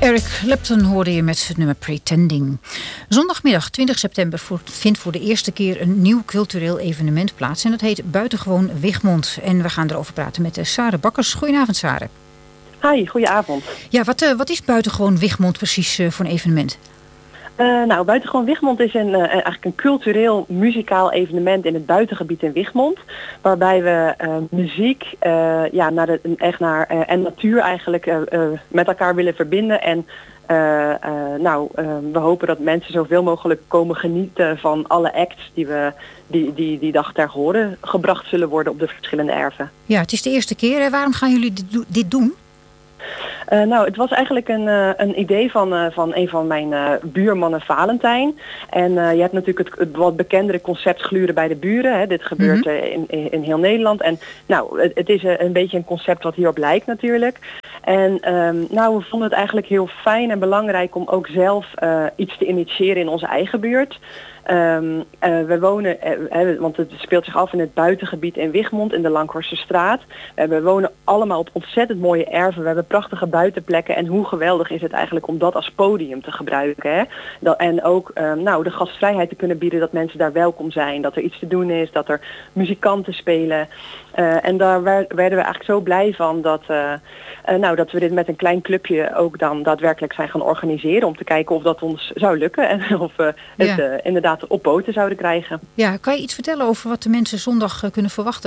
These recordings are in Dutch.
Eric Clapton hoorde je met het nummer Pretending. Zondagmiddag 20 september vindt voor de eerste keer een nieuw cultureel evenement plaats. En dat heet Buitengewoon Wichmond. En we gaan erover praten met Sare Bakkers. Goedenavond, Sare. Hi, goedenavond. Ja, wat is Buitengewoon Wichmond precies voor een evenement? Buitengewoon Wichmond is eigenlijk een cultureel muzikaal evenement in het buitengebied in Wichmond. Waarbij we muziek en natuur eigenlijk met elkaar willen verbinden. En we hopen dat mensen zoveel mogelijk komen genieten van alle acts die dag ter horen gebracht zullen worden op de verschillende erven. Ja, het is de eerste keer. Waarom gaan jullie dit doen? Het was eigenlijk een idee van een van mijn buurmannen, Valentijn. En je hebt natuurlijk het wat bekendere concept gluren bij de buren. Hè. Dit gebeurt in heel Nederland. En het is een beetje een concept wat hierop lijkt natuurlijk. En we vonden het eigenlijk heel fijn en belangrijk om ook zelf iets te initiëren in onze eigen buurt. We wonen, want het speelt zich af in het buitengebied in Wichmond in de Langhorsterstraat. We wonen allemaal op ontzettend mooie erven. We hebben prachtige buitenplekken en hoe geweldig is het eigenlijk om dat als podium te gebruiken. Hè? En ook de gastvrijheid te kunnen bieden, dat mensen daar welkom zijn, dat er iets te doen is, dat er muzikanten spelen. En daar werden we eigenlijk zo blij van dat we dit met een klein clubje ook dan daadwerkelijk zijn gaan organiseren om te kijken of dat ons zou lukken en of we het inderdaad op poten zouden krijgen. Ja, kan je iets vertellen over wat de mensen zondag kunnen verwachten?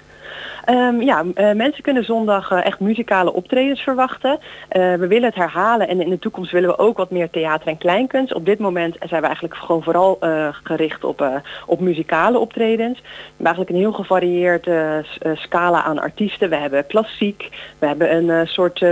Mensen kunnen zondag echt muzikale optredens verwachten. We willen het herhalen en in de toekomst willen we ook wat meer theater en kleinkunst. Op dit moment zijn we eigenlijk gewoon vooral gericht op muzikale optredens. We hebben eigenlijk een heel gevarieerd scala aan artiesten. We hebben klassiek, we hebben een soort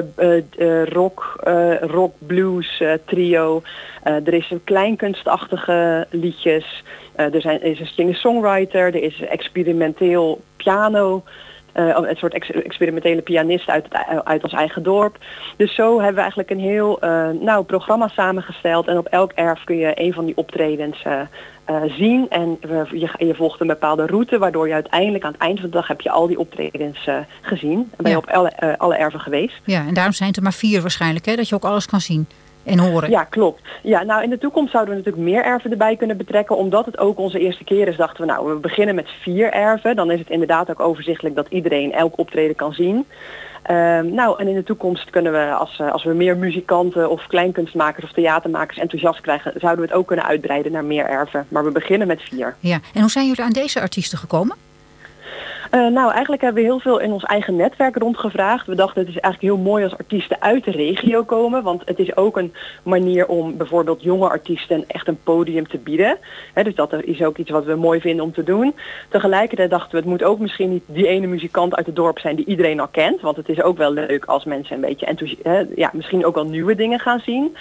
rock blues trio. Er is een kleinkunstachtige liedjes. Er is een singer-songwriter, er is experimenteel piano. Een soort experimentele pianist uit ons eigen dorp. Dus zo hebben we eigenlijk een heel programma samengesteld. En op elk erf kun je een van die optredens zien. En je volgt een bepaalde route, waardoor je uiteindelijk aan het eind van de dag heb je al die optredens gezien. En ben je op alle erven geweest. Ja, en daarom zijn het er maar 4 waarschijnlijk, hè? Dat je ook alles kan zien. En horen. Ja, klopt. Ja, in de toekomst zouden we natuurlijk meer erven erbij kunnen betrekken. Omdat het ook onze eerste keer is, dachten we we beginnen met 4 erven. Dan is het inderdaad ook overzichtelijk dat iedereen elk optreden kan zien. En in de toekomst kunnen we, als we meer muzikanten of kleinkunstmakers of theatermakers enthousiast krijgen, zouden we het ook kunnen uitbreiden naar meer erven. Maar we beginnen met 4. Ja, en hoe zijn jullie aan deze artiesten gekomen? Eigenlijk hebben we heel veel in ons eigen netwerk rondgevraagd. We dachten het is eigenlijk heel mooi als artiesten uit de regio komen. Want het is ook een manier om bijvoorbeeld jonge artiesten echt een podium te bieden. Dus dat is ook iets wat we mooi vinden om te doen. Tegelijkertijd dachten we het moet ook misschien niet die ene muzikant uit het dorp zijn die iedereen al kent. Want het is ook wel leuk als mensen een beetje misschien ook wel nieuwe dingen gaan zien.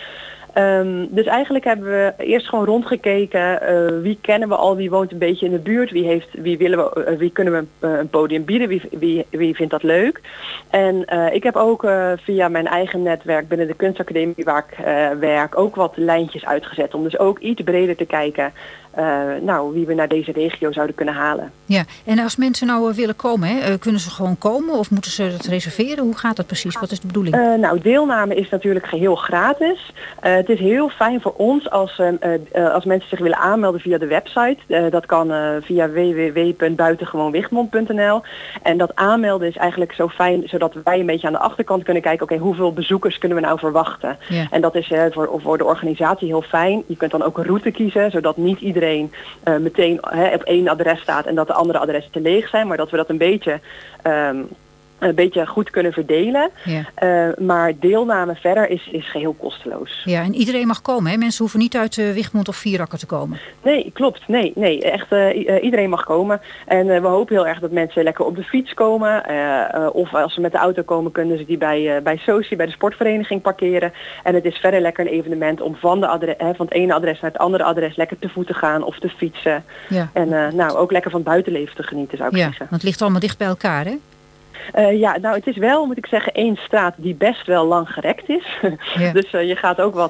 Dus eigenlijk hebben we eerst gewoon rondgekeken. Wie kennen we al, wie woont een beetje in de buurt, wie kunnen we een podium bieden, wie vindt dat leuk. En ik heb ook via mijn eigen netwerk binnen de kunstacademie waar ik werk ook wat lijntjes uitgezet. Om dus ook iets breder te kijken wie we naar deze regio zouden kunnen halen. Ja, en als mensen willen komen, kunnen ze gewoon komen of moeten ze het reserveren? Hoe gaat dat precies? Wat is de bedoeling? Deelname is natuurlijk geheel gratis. Het is heel fijn voor ons als mensen zich willen aanmelden via de website. Dat kan via www.buitengewoonwichmond.nl. En dat aanmelden is eigenlijk zo fijn, zodat wij een beetje aan de achterkant kunnen kijken, hoeveel bezoekers kunnen we nou verwachten? Ja. En dat is voor de organisatie heel fijn. Je kunt dan ook een route kiezen, zodat niet iedereen meteen op één adres staat en dat de andere adressen te leeg zijn, maar dat we dat een beetje goed kunnen verdelen. Ja. Maar deelname verder is geheel kosteloos. Ja, en iedereen mag komen, hè? Mensen hoeven niet uit Wichmond of Vierakker te komen. Nee, klopt. Nee. Echt, iedereen mag komen. En we hopen heel erg dat mensen lekker op de fiets komen. Of als ze met de auto komen, kunnen ze die bij Soci, bij de sportvereniging parkeren. En het is verder lekker een evenement om van het ene adres naar het andere adres lekker te voet te gaan of te fietsen. Ja. En ook lekker van het buitenleven te genieten, zou ik zeggen. Want het ligt allemaal dicht bij elkaar, hè? Nou het is wel, moet ik zeggen, één straat die best wel lang gerekt is. Ja. Dus je gaat ook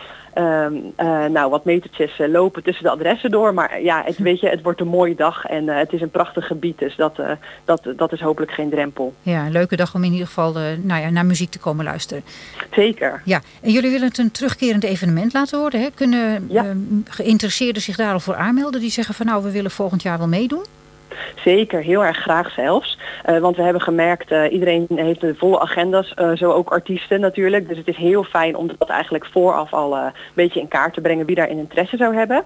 wat metertjes lopen tussen de adressen door. Maar ja, het wordt een mooie dag en het is een prachtig gebied. Dus dat is hopelijk geen drempel. Ja, een leuke dag om in ieder geval naar muziek te komen luisteren. Zeker. Ja, en jullie willen het een terugkerend evenement laten worden. Hè? Kunnen geïnteresseerden zich daar al voor aanmelden? Die zeggen van we willen volgend jaar wel meedoen? Zeker, heel erg graag zelfs. Want we hebben gemerkt, iedereen heeft de volle agenda's, zo ook artiesten natuurlijk. Dus het is heel fijn om dat eigenlijk vooraf al een beetje in kaart te brengen wie daarin interesse zou hebben.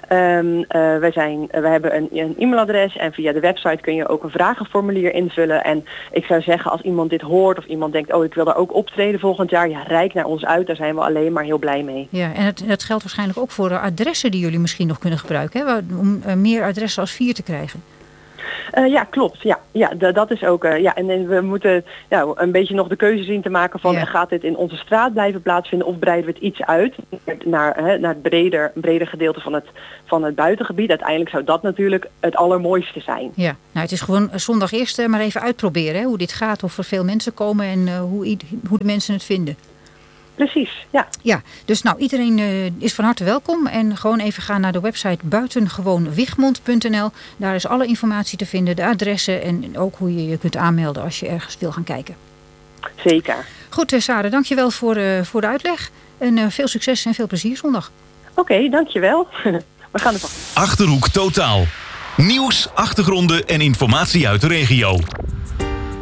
We hebben een e-mailadres en via de website kun je ook een vragenformulier invullen. En ik zou zeggen, als iemand dit hoort of iemand denkt, ik wil daar ook optreden volgend jaar, reik naar ons uit. Daar zijn we alleen maar heel blij mee. Ja, en dat geldt waarschijnlijk ook voor adressen die jullie misschien nog kunnen gebruiken, hè? Om meer adressen als 4 te krijgen. Ja, klopt. Ja, dat is ook. En we moeten een beetje nog de keuze zien te maken van gaat dit in onze straat blijven plaatsvinden of breiden we het iets uit naar het breder gedeelte van het buitengebied. Uiteindelijk zou dat natuurlijk het allermooiste zijn. Ja, het is gewoon zondag eerst maar even uitproberen hoe dit gaat, of er veel mensen komen en hoe de mensen het vinden. Precies, ja. Ja, dus iedereen is van harte welkom. En gewoon even gaan naar de website buitengewoonwichmond.nl. Daar is alle informatie te vinden, de adressen en ook hoe je je kunt aanmelden als je ergens wil gaan kijken. Zeker. Goed, Sarah, dankjewel voor de uitleg. En veel succes en veel plezier zondag. Oké, dankjewel. We gaan ervan. Achterhoek Totaal. Nieuws, achtergronden en informatie uit de regio.